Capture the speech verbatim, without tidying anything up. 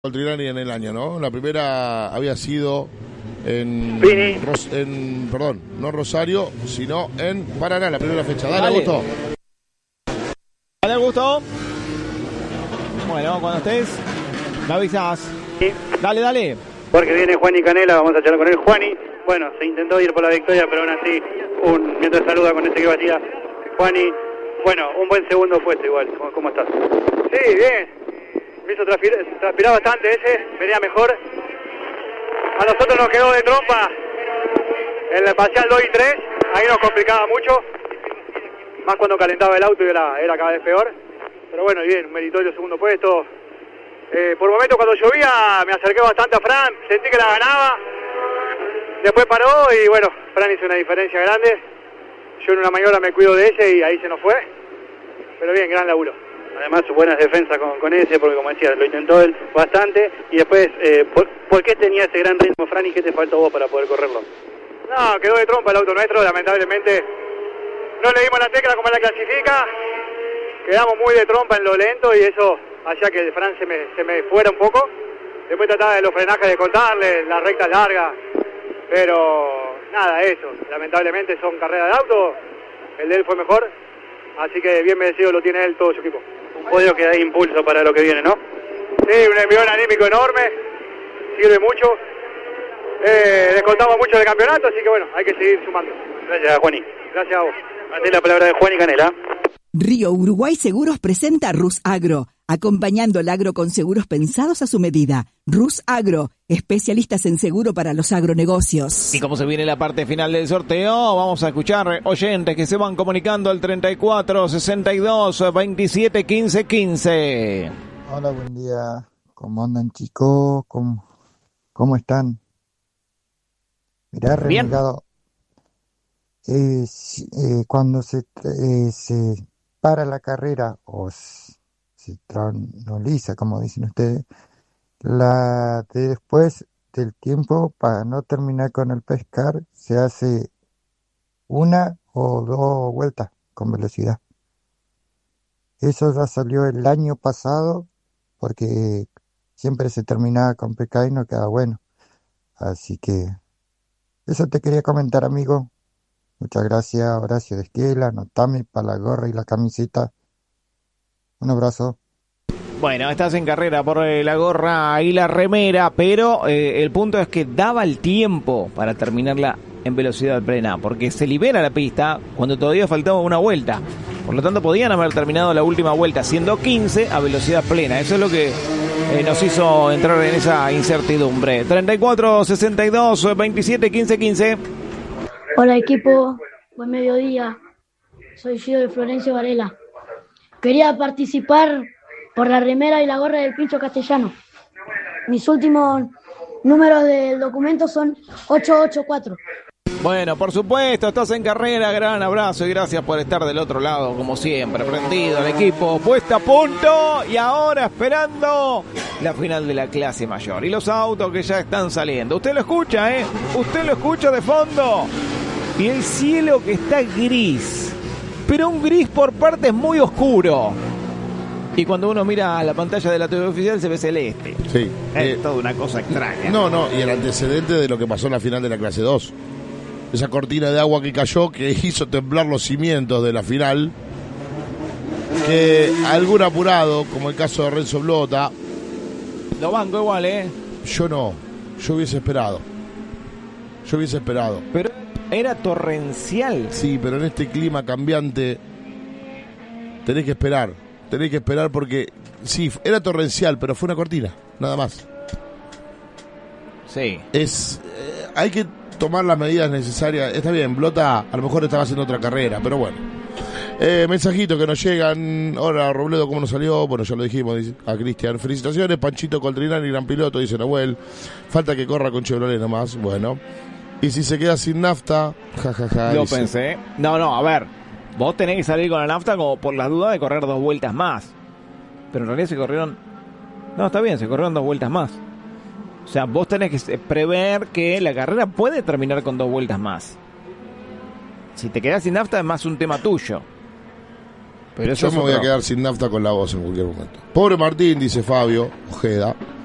Coltrinani en el año, ¿no? La primera había sido en, Ros, en perdón, no Rosario, sino en Paraná, la primera fecha. Dale, Dale. Augusto. Dale, Augusto. Bueno, cuando estés, me avisas. Sí. Dale, dale. Porque viene Juani Canela, vamos a charlar con él. Juani, bueno, se intentó ir por la victoria, pero aún así, un, mientras saluda con ese que batía. Juani, bueno, un buen segundo puesto igual. ¿Cómo, cómo estás? Sí, bien. Me hizo transpirar, transpirar bastante ese, venía mejor. A nosotros nos quedó de trompa en el parcial dos y tres, ahí nos complicaba mucho. Más cuando calentaba el auto y era, era cada vez peor. Pero bueno, bien, un meritorio segundo puesto. Eh, por momentos cuando llovía me acerqué bastante a Fran, sentí que la ganaba. Después paró y bueno, Fran hizo una diferencia grande. Yo en una maniobra me cuido de ese y ahí se nos fue. Pero bien, gran laburo. Además, sus buenas defensas con, con ese, porque como decía, lo intentó él bastante. Y después, eh, ¿por, ¿por qué tenía ese gran ritmo, Fran, y qué te faltó vos para poder correrlo? No, quedó de trompa el auto nuestro, lamentablemente. No le dimos la tecla como la clasifica. Quedamos muy de trompa en lo lento y eso hacía que Fran se me, se me fuera un poco. Después trataba de los frenajes de cortarle, las rectas largas. Pero nada, eso. Lamentablemente son carreras de auto. El de él fue mejor. Así que bien merecido lo tiene él, todo su equipo. Un podio que da impulso para lo que viene, ¿no? Sí, un envión anímico enorme. Sirve mucho. Eh, descontamos mucho del campeonato, así que bueno, hay que seguir sumando. Gracias, Juani. Gracias a vos. Ante la palabra de Juani Canela. Río Uruguay Seguros presenta a Rus Agro, acompañando al agro con seguros pensados a su medida. Rus Agro, especialistas en seguro para los agronegocios. Y como se viene la parte final del sorteo, vamos a escuchar oyentes que se van comunicando al treinta y cuatro, sesenta y dos, veintisiete, quince, quince. Hola, buen día. ¿Cómo andan, chicos? ¿Cómo, cómo están? Mirá, renegado. Eh, si- eh, cuando se, eh, se para la carrera o s- se tranquiliza, como dicen ustedes, la de después del tiempo, para no terminar con el pescar, se hace una o dos vueltas con velocidad. Eso ya salió el año pasado porque siempre se terminaba con pescar y no queda bueno. Así que eso te quería comentar, amigo. Muchas gracias, Horacio de Esquiela, anotame para la gorra y la camiseta. Un abrazo. Bueno, estás en carrera por eh, la gorra y la remera, pero eh, el punto es que daba el tiempo para terminarla en velocidad plena, porque se libera la pista cuando todavía faltaba una vuelta. Por lo tanto, podían haber terminado la última vuelta siendo quince a velocidad plena. Eso es lo que eh, nos hizo entrar en esa incertidumbre. treinta y cuatro, sesenta y dos, veintisiete, quince, quince. Hola equipo, buen mediodía. Soy Gio de Florencio Varela. Quería participar por la remera y la gorra del Pincho Castellano. Mis últimos números del documento son ocho ocho cuatro. Bueno, por supuesto, estás en carrera, gran abrazo y gracias por estar del otro lado, como siempre, prendido al equipo, puesta a punto y ahora esperando la final de la clase mayor y los autos que ya están saliendo. Usted lo escucha, ¿eh? Usted lo escucha de fondo y el cielo que está gris, pero un gris por partes muy oscuro. Y cuando uno mira la pantalla de la T V oficial se ve celeste. Sí. Es Eh, toda una cosa extraña. no, no, y el antecedente de lo que pasó en la final de la clase dos. Esa cortina de agua que cayó, que hizo temblar los cimientos de la final. Que algún apurado, como el caso de Renzo Blota, Lo banco igual, ¿eh? yo no, yo hubiese esperado. Yo hubiese esperado. Pero era torrencial. Sí, pero en este clima cambiante tenés que esperar. Tenés que esperar porque, sí, era torrencial, pero fue una cortina, nada más. Sí. Es, eh, hay que tomar las medidas necesarias. Está bien, Blota a lo mejor estaba haciendo otra carrera, pero bueno. Eh, mensajitos que nos llegan. Hola, Robledo, ¿cómo nos salió? Bueno, ya lo dijimos dice, a Cristian. Felicitaciones, Panchito Coltrinani, gran piloto, dice Nahuel. Falta que corra con Chevrolet nomás. Bueno. Y si se queda sin nafta, jajaja. Ja, ja, Lo dice. pensé. No, no, a ver. Vos tenés que salir con la nafta como por la duda de correr dos vueltas más. Pero en realidad se corrieron... No, está bien, se corrieron dos vueltas más. O sea, vos tenés que prever que la carrera puede terminar con dos vueltas más. Si te quedás sin nafta es más un tema tuyo. Pero eso Yo es me voy otro. a quedar sin nafta con la voz en cualquier momento. Pobre Martín, dice Fabio Ojeda.